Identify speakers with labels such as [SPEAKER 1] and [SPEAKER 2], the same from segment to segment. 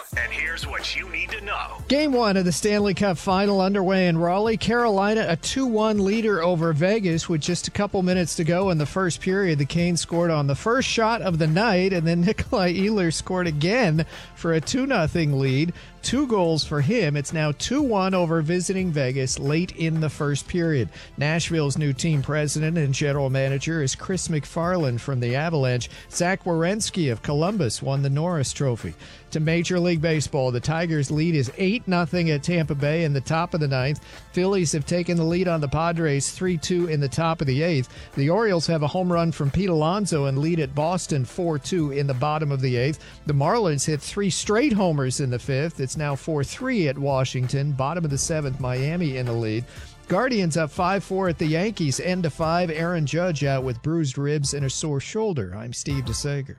[SPEAKER 1] And here's what you need to know.
[SPEAKER 2] Game 1 of the Stanley Cup Final underway in Raleigh. Carolina a 2-1 leader over Vegas with just a couple minutes to go in the first period. The Canes scored on the first shot of the night, and then Nikolai Ehlers scored again for a 2-0 lead. 2 goals for him. It's now 2-1 over visiting Vegas late in the first period. Nashville's new team president and general manager is Chris McFarland from the Avalanche. Zach Werenski of Columbus won the Norris Trophy. To Major League Baseball, the Tigers' lead is 8-0 at Tampa Bay in the top of the ninth. Phillies have taken the lead on the Padres 3-2 in the top of the eighth. The Orioles have a home run from Pete Alonso and lead at Boston 4-2 in the bottom of the eighth. The Marlins hit 3 straight homers in the fifth. It's now 4-3 at Washington. Bottom of the seventh, Miami in the lead. Guardians up 5-4 at the Yankees. End of 5, Aaron Judge out with bruised ribs and a sore shoulder. I'm Steve DeSager.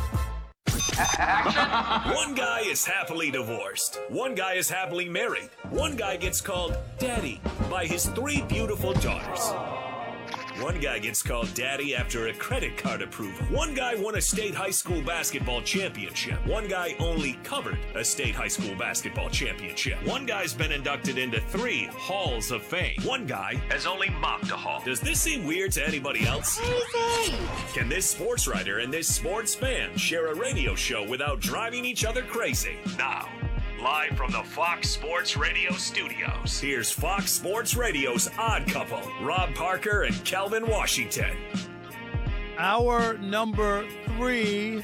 [SPEAKER 1] One guy is happily divorced. One guy is happily married. One guy gets called daddy by his 3 beautiful daughters. One guy gets called daddy after a credit card approval. One guy won a state high school basketball championship. One guy only covered a state high school basketball championship. One guy's been inducted into 3 halls of fame. One guy has only mopped a hall. Does this seem weird to anybody else?
[SPEAKER 3] Crazy!
[SPEAKER 1] Can this sports writer and this sports fan share a radio show without driving each other crazy? Now, live from the Fox Sports Radio studios, here's Fox Sports Radio's Odd Couple, Rob Parker and Calvin Washington.
[SPEAKER 4] Hour number 3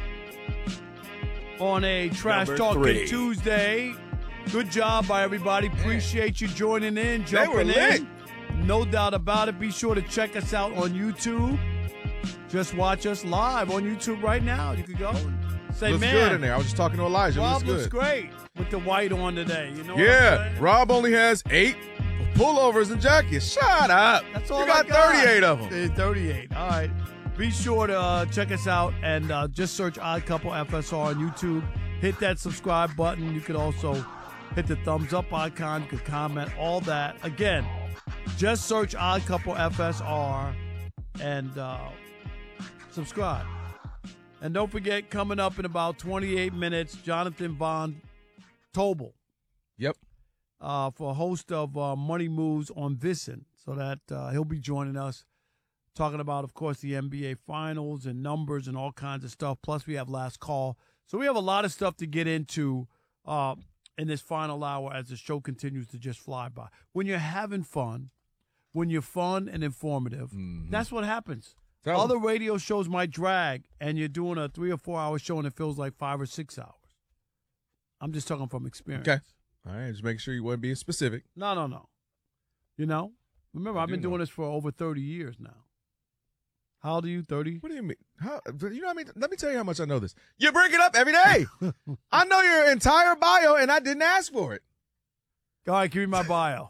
[SPEAKER 4] on a Trash Talking Tuesday. Good job by everybody. Appreciate you joining in, jumping in. No doubt about it. Be sure to check us out on YouTube. Just watch us live on YouTube right now. You could go and say,
[SPEAKER 5] looks
[SPEAKER 4] man,
[SPEAKER 5] good in there. I was just talking to Elijah.
[SPEAKER 4] Rob
[SPEAKER 5] looks
[SPEAKER 4] looks
[SPEAKER 5] good.
[SPEAKER 4] great with the white on today. You know what I'm
[SPEAKER 5] Yeah,
[SPEAKER 4] saying?
[SPEAKER 5] Rob only has 8 pullovers and jackets. Shut up.
[SPEAKER 4] That's all
[SPEAKER 5] you got 38 of them.
[SPEAKER 4] 38. All right. Be sure to check us out and just search Odd Couple FSR on YouTube. Hit that subscribe button. You could also hit the thumbs up icon. You could comment, all that. Again, just search Odd Couple FSR and subscribe. And don't forget, coming up in about 28 minutes, Jonathan Von Tobel.
[SPEAKER 5] Yep.
[SPEAKER 4] For a host of Money Moves on VSiN. So that he'll be joining us, talking about, of course, the NBA Finals and numbers and all kinds of stuff. Plus, we have Last Call. So we have a lot of stuff to get into in this final hour as the show continues to just fly by. When you're having fun, when you're fun and informative, that's what happens. Other radio shows might drag, and you're doing a 3 or 4 hour show, and it feels like 5 or 6 hours. I'm just talking from experience.
[SPEAKER 5] Okay. All right, just make sure you weren't being specific.
[SPEAKER 4] No. You know? Remember, I've been doing this for over 30 years now. How old are you, 30?
[SPEAKER 5] What do you mean? You know what I mean? Let me tell you how much I know this. You bring it up every day. I know your entire bio, and I didn't ask for it.
[SPEAKER 4] All right, give me my bio.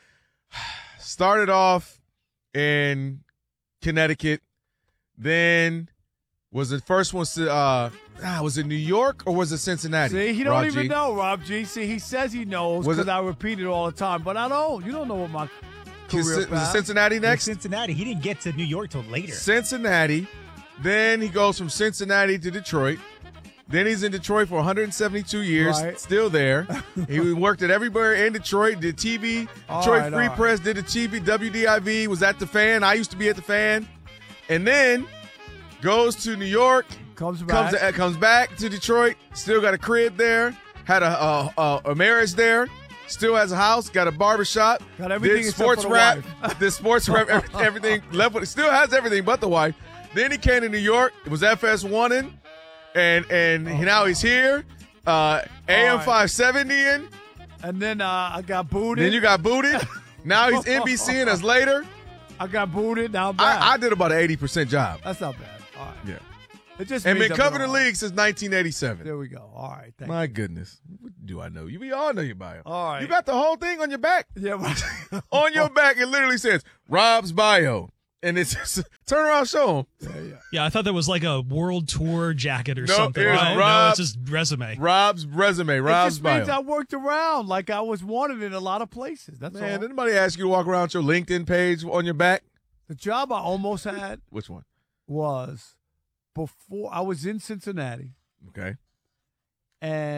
[SPEAKER 5] Started off in Connecticut. Then was the first one was it New York or was it Cincinnati?
[SPEAKER 4] See, he don't
[SPEAKER 5] Rob
[SPEAKER 4] even
[SPEAKER 5] G?
[SPEAKER 4] know, Rob G. See, he says he knows
[SPEAKER 5] Was
[SPEAKER 4] because
[SPEAKER 5] it-
[SPEAKER 4] I repeat it all the time, but I don't. You don't know what my career
[SPEAKER 5] Was it
[SPEAKER 4] path.
[SPEAKER 5] Cincinnati next?
[SPEAKER 3] Cincinnati. He didn't get to New York till later.
[SPEAKER 5] Cincinnati. Then he goes from Cincinnati to Detroit. Then he's in Detroit for 172 years,
[SPEAKER 4] Right.
[SPEAKER 5] still there. He worked at everywhere in Detroit, did TV,
[SPEAKER 4] All
[SPEAKER 5] Detroit
[SPEAKER 4] right,
[SPEAKER 5] Free
[SPEAKER 4] all right.
[SPEAKER 5] Press, did the TV, WDIV, was at the Fan. I used to be at the Fan. And then goes to New York,
[SPEAKER 4] Comes back.
[SPEAKER 5] comes back to Detroit, still got a crib there, had a marriage there, still has a house, got a barbershop,
[SPEAKER 4] Got everything
[SPEAKER 5] did
[SPEAKER 4] except
[SPEAKER 5] sports
[SPEAKER 4] for the
[SPEAKER 5] rap,
[SPEAKER 4] wife.
[SPEAKER 5] did sports rap, everything left with, still has everything but the wife. Then he came to New York, it was FS1 and now he's here, AM
[SPEAKER 4] right.
[SPEAKER 5] 570
[SPEAKER 4] And then I got booted.
[SPEAKER 5] then you got booted. Now he's NBCing us later.
[SPEAKER 4] I got booted. Now I'm back.
[SPEAKER 5] I did about an 80% job.
[SPEAKER 4] That's not bad. All right.
[SPEAKER 5] Yeah.
[SPEAKER 4] It just
[SPEAKER 5] And
[SPEAKER 4] means
[SPEAKER 5] been
[SPEAKER 4] I've
[SPEAKER 5] covering the
[SPEAKER 4] all right.
[SPEAKER 5] league since 1987.
[SPEAKER 4] There we go. All right. Thank
[SPEAKER 5] My goodness. What do I know you? We all know your bio.
[SPEAKER 4] All right.
[SPEAKER 5] You got the whole thing on your back.
[SPEAKER 4] you. Yeah.
[SPEAKER 5] On your back, it literally says Rob's bio. And it's just, turn around, show him.
[SPEAKER 6] Yeah, I thought that was like a world tour jacket or
[SPEAKER 5] No,
[SPEAKER 6] something.
[SPEAKER 5] here's
[SPEAKER 6] Right? No,
[SPEAKER 5] Rob-
[SPEAKER 6] it's just resume.
[SPEAKER 5] Rob's resume,
[SPEAKER 4] It
[SPEAKER 5] Rob's
[SPEAKER 4] just means
[SPEAKER 5] bio.
[SPEAKER 4] I worked around like I was wanted in a lot of places. That's
[SPEAKER 5] Man,
[SPEAKER 4] all.
[SPEAKER 5] did anybody ask you to walk around with your LinkedIn page on your back?
[SPEAKER 4] The job I almost had
[SPEAKER 5] Which one?
[SPEAKER 4] was before I was in Cincinnati,
[SPEAKER 5] Okay.
[SPEAKER 4] and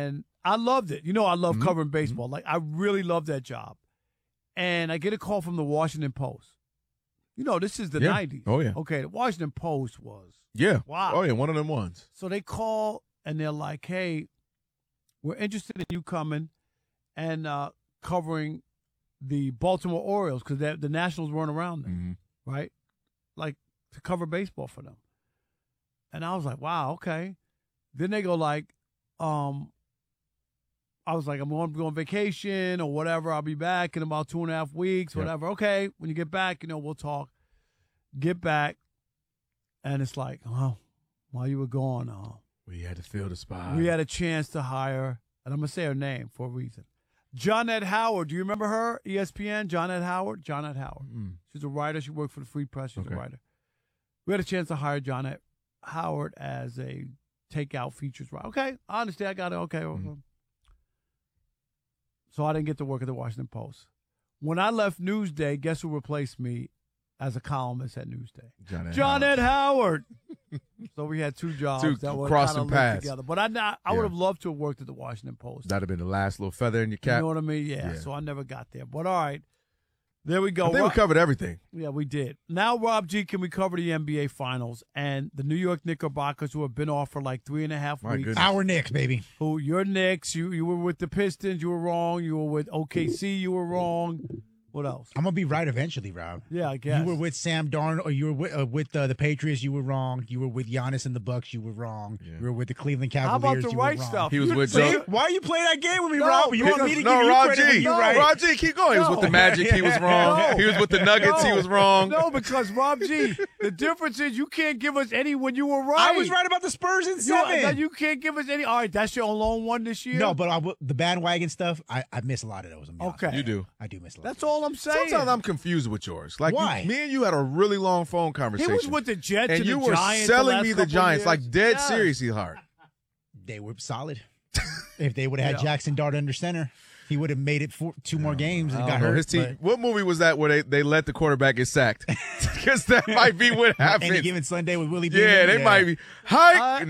[SPEAKER 4] I loved it. You know, I love covering baseball. Like, I really love that job. And I get a call from the Washington Post. You know, this is the 90s.
[SPEAKER 5] Oh, yeah.
[SPEAKER 4] Okay, the Washington Post was.
[SPEAKER 5] Yeah.
[SPEAKER 4] Wow.
[SPEAKER 5] Oh, yeah, one of them ones.
[SPEAKER 4] So they call, and they're like, hey, we're interested in you coming and covering the Baltimore Orioles because the Nationals weren't around then, right? Like, to cover baseball for them. And I was like, wow, okay. Then they go like, I was like, I'm going to go on vacation or whatever. I'll be back in about 2.5 weeks, whatever. Okay, when you get back, we'll talk. Get back, and it's like, oh, while you were gone,
[SPEAKER 5] we had to fill the spot.
[SPEAKER 4] We had a chance to hire, and I'm going to say her name for a reason. Johnette Howard. Do you remember her? ESPN, Johnette Howard? Johnette Howard. She's a writer. She worked for the Free Press. She's a writer. We had a chance to hire Johnette Howard as a takeout features writer. Okay, I understand. I got it. Okay. So I didn't get to work at the Washington Post. When I left Newsday, guess who replaced me as a columnist at Newsday? Johnette Howard. So we had two jobs that were
[SPEAKER 5] crossing paths
[SPEAKER 4] together. But I would have loved to have worked at the Washington Post.
[SPEAKER 5] That'd have been the last little feather in your cap.
[SPEAKER 4] You know what I mean? Yeah. So I never got there. But all right. There we go.
[SPEAKER 5] I think we covered everything.
[SPEAKER 4] Yeah, we did. Now, Rob G, can we cover the NBA Finals and the New York Knickerbockers, who have been off for like 3.5 weeks?
[SPEAKER 3] Goodness. Our Knicks, baby.
[SPEAKER 4] Who, your Knicks, you were with the Pistons, you were wrong. You were with OKC, you were wrong. What else?
[SPEAKER 3] I'm going to be right eventually, Rob.
[SPEAKER 4] Yeah, I guess.
[SPEAKER 3] You were with Sam Darnold, or you were with the Patriots, you were wrong. You were with Giannis and the Bucks, you were wrong. Yeah. You were with the Cleveland Cavaliers,
[SPEAKER 4] How about the
[SPEAKER 3] you
[SPEAKER 4] right
[SPEAKER 3] were wrong.
[SPEAKER 4] stuff?
[SPEAKER 5] He was with
[SPEAKER 3] Why are you playing that game with me, Rob? You want me to give you
[SPEAKER 5] Rod
[SPEAKER 3] credit when you're right?
[SPEAKER 5] Rod G, keep going. He was with the Magic, he was wrong. He was with the Nuggets, he was wrong.
[SPEAKER 4] No, because, Rob G, the difference is you can't give us any when you were right.
[SPEAKER 3] I was right about the Spurs in 7.
[SPEAKER 4] You can't give us any. All right, that's your lone one this year?
[SPEAKER 3] No, but the bandwagon stuff, I miss a lot of those.
[SPEAKER 4] Okay.
[SPEAKER 5] You do.
[SPEAKER 3] I do miss a lot.
[SPEAKER 4] That's all I'm saying.
[SPEAKER 5] Sometimes I'm confused with yours. Like,
[SPEAKER 3] why?
[SPEAKER 5] Me and you had a really long phone conversation.
[SPEAKER 4] He was with the Jets
[SPEAKER 5] and you
[SPEAKER 4] the
[SPEAKER 5] were
[SPEAKER 4] Giants
[SPEAKER 5] selling me the Giants,
[SPEAKER 4] years.
[SPEAKER 5] like dead seriously hard.
[SPEAKER 3] They were solid. If they would have had Jackson Dart under center, he would have made it 2 more games and got hurt.
[SPEAKER 5] His team. What movie was that where they let the quarterback get sacked? Because that might be what happened.
[SPEAKER 3] Any Given Sunday with Willie
[SPEAKER 5] Beeman. Yeah, they might be hike.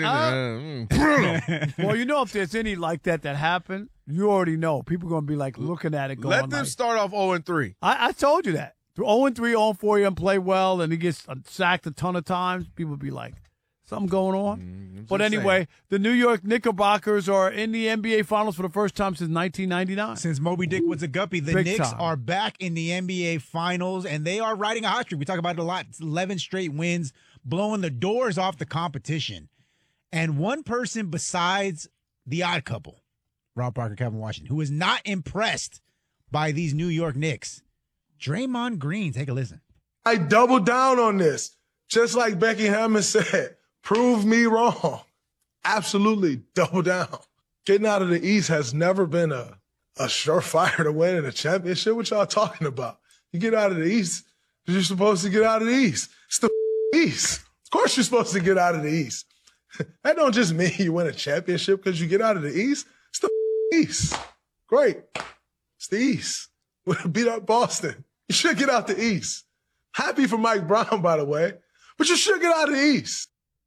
[SPEAKER 4] Well, if there's any like that happened, you already know. People are going to be like looking at it going
[SPEAKER 5] let them start off 0-3.
[SPEAKER 4] I told you that. 0-3, 0-4, he doesn't play well, and he gets sacked a ton of times. People be like, something going on. But anyway, the New York Knickerbockers are in the NBA Finals for the first time since 1999.
[SPEAKER 3] Since Moby Dick was a guppy, the Knicks are back in the NBA Finals, and they are riding a hot streak. We talk about it a lot. It's 11 straight wins, blowing the doors off the competition. And one person besides the odd couple, Rob Parker, Kevin Washington, who is not impressed by these New York Knicks, Draymond Green. Take a listen.
[SPEAKER 7] I double down on this. Just like Becky Hammond said, prove me wrong. Absolutely double down. Getting out of the East has never been a surefire to winning a championship. What y'all talking about? You get out of the East, you're supposed to get out of the East. It's the East. Of course you're supposed to get out of the East. That don't just mean you win a championship because you get out of the East. It's the East. Great. It's the East. We beat up Boston. You should get out the East. Happy for Mike Brown, by the way, but you should get out of the East.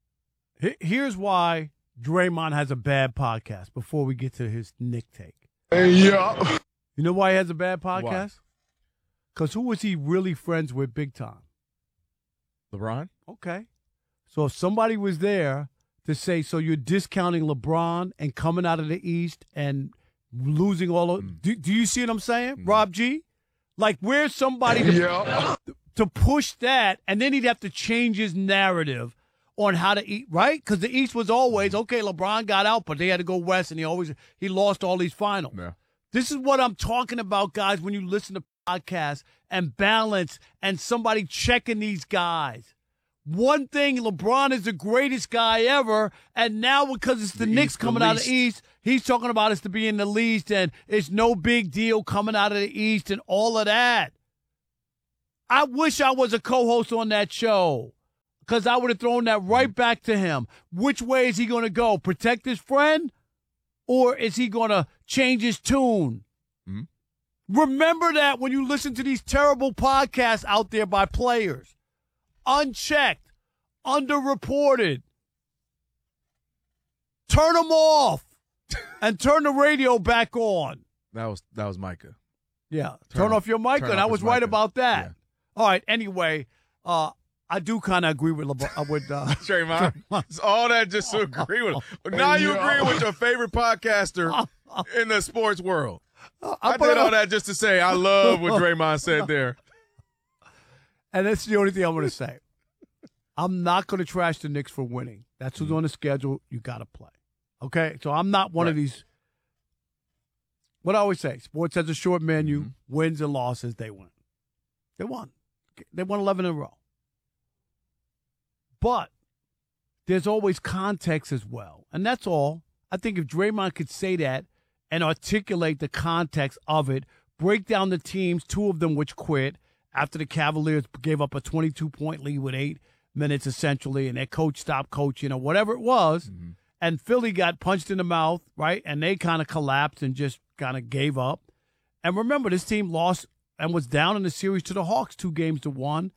[SPEAKER 4] Here's why Draymond has a bad podcast before we get to his Nick take.
[SPEAKER 7] Yeah.
[SPEAKER 4] You know why he has a bad podcast? Because who was he really friends with big time?
[SPEAKER 5] LeBron?
[SPEAKER 4] Okay. So if somebody was there to say, so you're discounting LeBron and coming out of the East and losing all of do you see what I'm saying, Rob G? Like, where's somebody to push that, and then he'd have to change his narrative on how to eat, right? Because the East was always, okay, LeBron got out, but they had to go West, and he lost all these finals. Yeah. This is what I'm talking about, guys, when you listen to podcasts and balance and somebody checking these guys. One thing, LeBron is the greatest guy ever, and now because it's the Knicks coming out of the East, he's talking about us to be in the least, and it's no big deal coming out of the East and all of that. I wish I was a co-host on that show because I would have thrown that right back to him. Which way is he going to go? Protect his friend, or is he going to change his tune? Remember that when you listen to these terrible podcasts out there by players. Unchecked, underreported. Turn them off. and turn the radio back on.
[SPEAKER 5] That was Micah.
[SPEAKER 4] Yeah, turn off your mic, and I was right about that.
[SPEAKER 5] Yeah.
[SPEAKER 4] All right. Anyway, I do kind of agree with
[SPEAKER 5] Draymond. It's all that just to agree with him. Now you agree with your favorite podcaster in the sports world. I did all that just to say I love what Draymond said there.
[SPEAKER 4] And that's the only thing I'm going to say. I'm not going to trash the Knicks for winning. That's who's on the schedule. You got to play. Okay? So I'm not one of these. What I always say, sports has a short menu. Wins and losses, they win. They won. They won 11 in a row. But there's always context as well. And that's all. I think if Draymond could say that and articulate the context of it, break down the teams, two of them which quit after the Cavaliers gave up a 22-point lead with 8 minutes essentially, and their coach stopped coaching or whatever it was, and Philly got punched in the mouth, right? And they kind of collapsed and just kind of gave up. And remember, this team lost and was down in the series to the Hawks 2-1.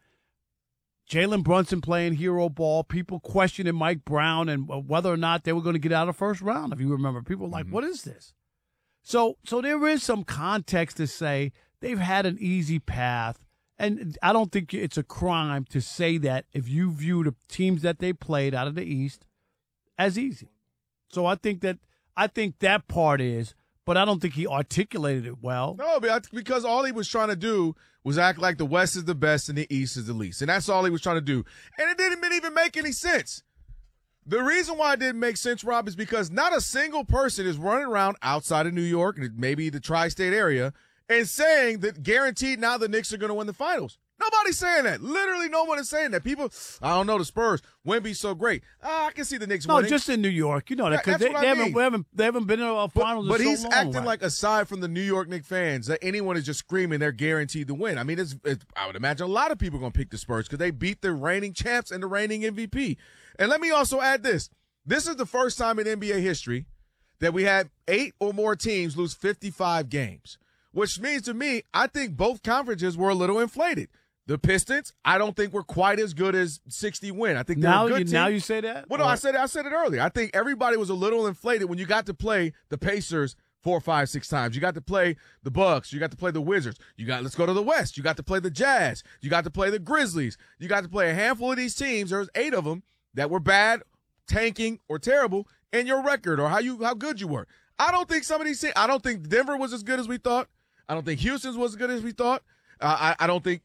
[SPEAKER 4] Jalen Brunson playing hero ball, people questioning Mike Brown and whether or not they were going to get out of the first round, if you remember. People were like, what is this? So there is some context to say they've had an easy path, and I don't think it's a crime to say that if you view the teams that they played out of the East as easy. So I think that part is, but I don't think he articulated it well.
[SPEAKER 5] No, because all he was trying to do was act like the West is the best and the East is the least. And that's all he was trying to do. And it didn't even make any sense. The reason why it didn't make sense, Rob, is because not a single person is running around outside of New York, maybe the tri-state area, and saying that guaranteed now the Knicks are going to win the finals. Nobody's saying that. Literally no one is saying that. People, I don't know, the Spurs, Wemby's so great. I can see the Knicks winning.
[SPEAKER 4] No, just in New York. You know that because they haven't been in a finals
[SPEAKER 5] But
[SPEAKER 4] in so
[SPEAKER 5] he's
[SPEAKER 4] long,
[SPEAKER 5] acting
[SPEAKER 4] right?
[SPEAKER 5] like, aside from the New York Knicks fans, that anyone is just screaming they're guaranteed to win. I mean, I would imagine a lot of people are going to pick the Spurs because they beat the reigning champs and the reigning MVP. And let me also add this. This is the first time in NBA history that we had 8 or more teams lose 55 games, which means to me, I think both conferences were a little inflated. The Pistons, I don't think were quite as good as 60 win. I think they're a good team.
[SPEAKER 4] Now you say that?
[SPEAKER 5] Well, no, I said it earlier. I think everybody was a little inflated when you got to play the Pacers 4, 5, 6 times. You got to play the Bucks. You got to play the Wizards. Let's go to the West. You got to play the Jazz. You got to play the Grizzlies. You got to play a handful of these teams. There was 8 of them that were bad, tanking, or terrible in your record or how good you were. I don't think some of these teams, I don't think Denver was as good as we thought. I don't think Houston was as good as we thought. I don't think,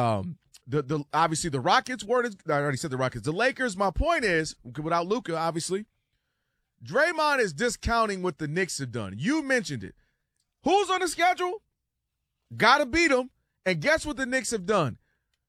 [SPEAKER 5] the obviously the Rockets weren't I already said the Rockets. The Lakers, my point is, without Luka, obviously, Draymond is discounting what the Knicks have done. You mentioned it. Who's on the schedule? Got to beat them. And guess what the Knicks have done?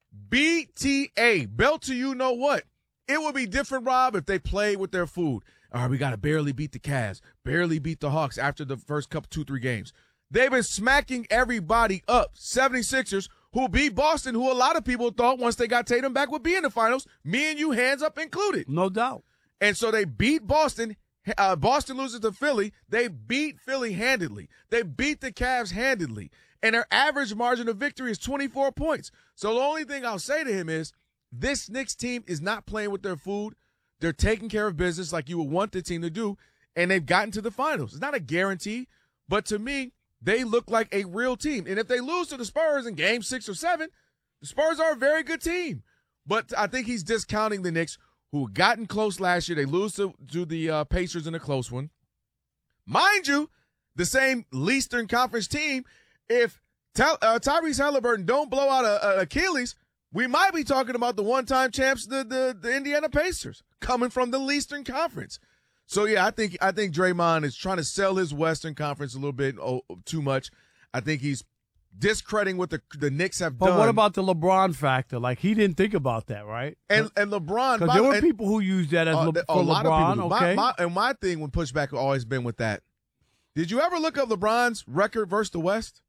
[SPEAKER 5] BTA, belt to you know what. It would be different, Rob, if they played with their food. All right, we got to barely beat the Cavs, barely beat the Hawks after the first 2-3 games. They've been smacking everybody up. 76ers, who beat Boston, who a lot of people thought once they got Tatum back would be in the finals, me and you hands up included.
[SPEAKER 4] No doubt.
[SPEAKER 5] And so they beat Boston. Boston loses to Philly. They beat Philly handedly. They beat the Cavs handedly. And their average margin of victory is 24 points. So the only thing I'll say to him is this Knicks team is not playing with their food. They're taking care of business like you would want the team to do, and they've gotten to the finals. It's not a guarantee, but to me, they look like a real team. And if they lose to the Spurs in game 6 or 7, the Spurs are a very good team. But I think he's discounting the Knicks, who had gotten close last year. They lose to the Pacers in a close one. Mind you, the same Eastern Conference team, if Tyrese Halliburton don't blow out Achilles, we might be talking about the one-time champs, the Indiana Pacers, coming from the Eastern Conference. So, yeah, I think Draymond is trying to sell his Western Conference a little bit too much. I think he's discrediting what the Knicks have done.
[SPEAKER 4] But what about the LeBron factor? Like, he didn't think about that, right?
[SPEAKER 5] And LeBron.
[SPEAKER 4] Because there were people who used that as
[SPEAKER 5] a
[SPEAKER 4] for
[SPEAKER 5] lot
[SPEAKER 4] LeBron,
[SPEAKER 5] of people.
[SPEAKER 4] okay?
[SPEAKER 5] My thing when pushback has always been with that. Did you ever look up LeBron's record versus the West?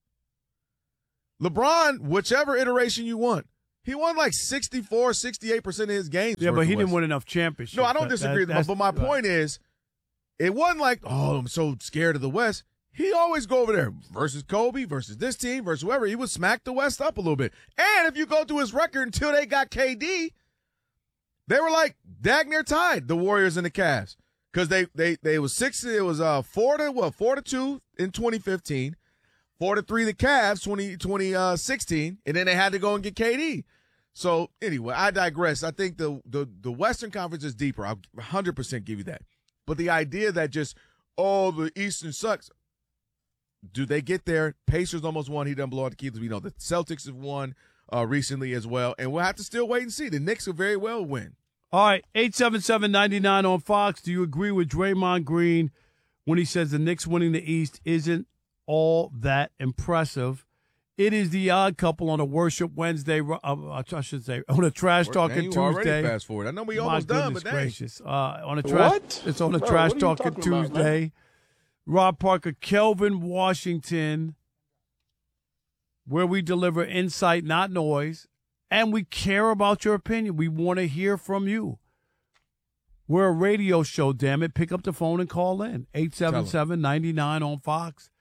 [SPEAKER 5] LeBron, whichever iteration you want, he won like 64, 68% of his games.
[SPEAKER 4] Yeah, but he didn't win enough championships.
[SPEAKER 5] No, I don't disagree. But my point is, it wasn't like, I'm so scared of the West. He always go over there versus Kobe, versus this team, versus whoever. He would smack the West up a little bit. And if you go through his record until they got KD, they were like dag near tied, the Warriors and the Cavs. because they was 60. It was 4-2 in 2015, 4-3 the Cavs 2016, and then they had to go and get KD. So anyway, I digress. I think the Western Conference is deeper. I'll 100% give you that. But the idea that just the Eastern sucks. Do they get there? Pacers almost won. He doesn't blow out the keys. We know the Celtics have won recently as well, and we'll have to still wait and see. The Knicks will very well win.
[SPEAKER 4] All right, 877-99 on Fox. Do you agree with Draymond Green when he says the Knicks winning the East isn't all that impressive? It is the Odd Couple on a Worship Wednesday. I should say on a Trash Talking Tuesday.
[SPEAKER 5] Already fast forward. I know we almost done, but
[SPEAKER 4] gracious. It's on a Trash Talking Tuesday. Rob Parker, Kelvin Washington, where we deliver insight, not noise. And we care about your opinion. We want to hear from you. We're a radio show, damn it. Pick up the phone and call in. 877-99 on Fox.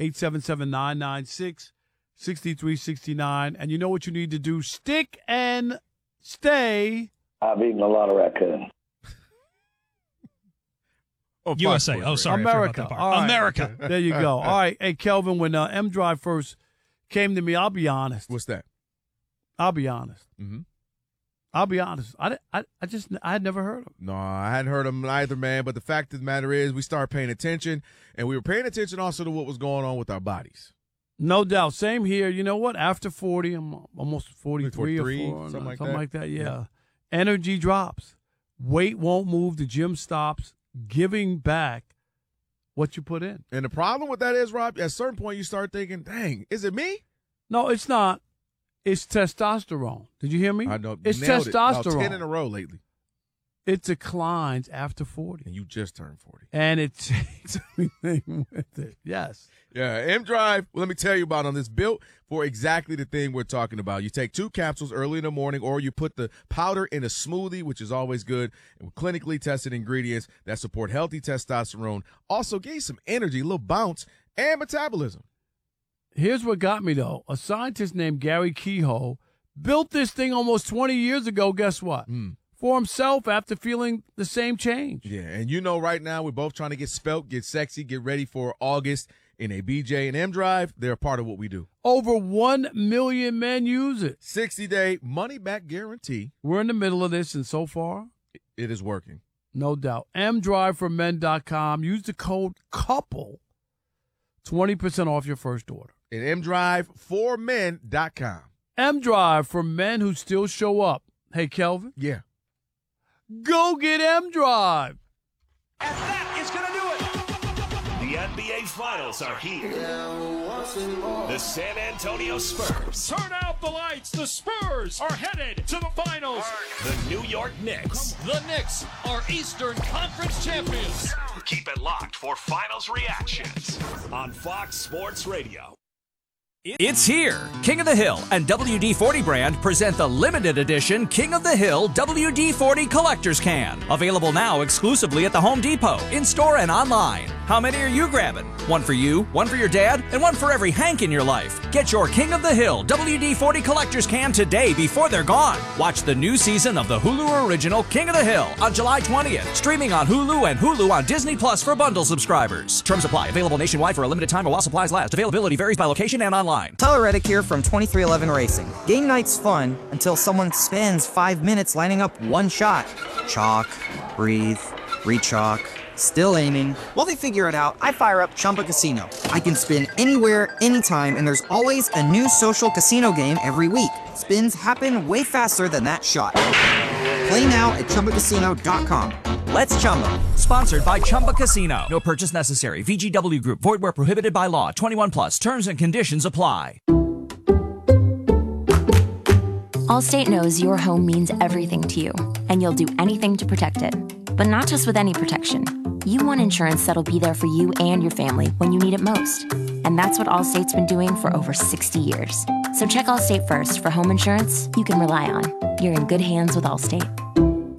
[SPEAKER 4] 877-996-6369. And you know what you need to do. Stick and stay.
[SPEAKER 8] I've eaten a lot of raccoon.
[SPEAKER 6] USA. Oh, sorry.
[SPEAKER 4] America.
[SPEAKER 6] All right.
[SPEAKER 4] America. There you go. All right. Hey, Kelvin, when M Drive first came to me, I'll be honest.
[SPEAKER 5] What's that?
[SPEAKER 4] I'll be honest.
[SPEAKER 5] Mm-hmm.
[SPEAKER 4] I'll be honest. I had never heard him.
[SPEAKER 5] No, I hadn't heard him either, man. But the fact of the matter is we started paying attention, and we were paying attention also to what was going on with our bodies.
[SPEAKER 4] No doubt. Same here. You know what? After 40, I'm almost 43 or 4.
[SPEAKER 5] Something like that.
[SPEAKER 4] Yeah. Energy drops. Weight won't move. The gym stops. Giving back what you put in.
[SPEAKER 5] And the problem with that is, Rob, at a certain point you start thinking, dang, is it me?
[SPEAKER 4] No, it's not. It's testosterone. Did you hear me?
[SPEAKER 5] I know.
[SPEAKER 4] It's
[SPEAKER 5] testosterone.
[SPEAKER 4] testosterone.
[SPEAKER 5] About 10 in a row lately.
[SPEAKER 4] It declines after 40.
[SPEAKER 5] And you just turned 40.
[SPEAKER 4] And it takes everything with it. Yes.
[SPEAKER 5] Yeah, M Drive, let me tell you about on this, built for exactly the thing we're talking about. You take 2 capsules early in the morning, or you put the powder in a smoothie, which is always good, and with clinically tested ingredients that support healthy testosterone. Also, give you some energy, a little bounce, and metabolism.
[SPEAKER 4] Here's what got me, though. A scientist named Gary Kehoe built this thing almost 20 years ago, guess what? For himself after feeling the same change.
[SPEAKER 5] Yeah, and you know right now we're both trying to get svelte, get sexy, get ready for August in a BJ and M Drive. They're a part of what we do.
[SPEAKER 4] Over 1 million men use it.
[SPEAKER 5] 60-day money-back guarantee.
[SPEAKER 4] We're in the middle of this, and so far,
[SPEAKER 5] it is working.
[SPEAKER 4] No doubt. mdriveformen.com. Use the code COUPLE. 20% off your first order.
[SPEAKER 5] And mdriveformen.com.
[SPEAKER 4] M-Drive for men who still show up. Hey, Kelvin?
[SPEAKER 5] Yeah.
[SPEAKER 4] Go get M-Drive.
[SPEAKER 1] And that is going to do it. The NBA Finals are here. The San Antonio Spurs.
[SPEAKER 9] Turn out the lights. The Spurs are headed to the finals.
[SPEAKER 1] The New York Knicks.
[SPEAKER 9] The Knicks are Eastern Conference champions.
[SPEAKER 1] Keep it locked for Finals reactions on Fox Sports Radio.
[SPEAKER 10] It's here. King of the Hill and WD-40 brand present the limited edition King of the Hill WD-40 Collector's Can. Available now exclusively at the Home Depot, in-store and online. How many are you grabbing? One for you, one for your dad, and one for every Hank in your life. Get your King of the Hill WD-40 Collector's Can today before they're gone. Watch the new season of the Hulu original King of the Hill on July 20th. Streaming on Hulu and Hulu on Disney Plus for bundle subscribers. Terms apply. Available nationwide for a limited time or while supplies last. Availability varies by location and online.
[SPEAKER 11] Tyler Reddick here from 2311 Racing. Game night's fun until someone spends 5 minutes lining up one shot. Chalk, breathe, re-chalk, still aiming. While they figure it out, I fire up Chumba Casino. I can spin anywhere, anytime, and there's always a new social casino game every week. Spins happen way faster than that shot. Play now at ChumbaCasino.com. Let's Chumba.
[SPEAKER 10] Sponsored by Chumba Casino. No purchase necessary. VGW Group. Void where prohibited by law. 21 plus. Terms and conditions apply.
[SPEAKER 12] Allstate knows your home means everything to you, and you'll do anything to protect it. But not just with any protection. You want insurance that'll be there for you and your family when you need it most. And that's what Allstate's been doing for over 60 years. So check Allstate first for home insurance you can rely on. You're in good hands with Allstate.